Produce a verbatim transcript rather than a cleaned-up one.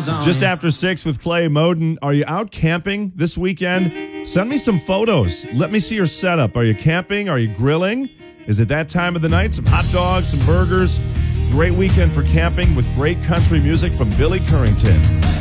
Just after six with Clay Moden. Are you out camping this weekend? Send me some photos. Let me see your setup. Are you camping? Are you grilling? Is it that time of the night? Some hot dogs, some burgers. Great weekend for camping with great country music from Billy Currington.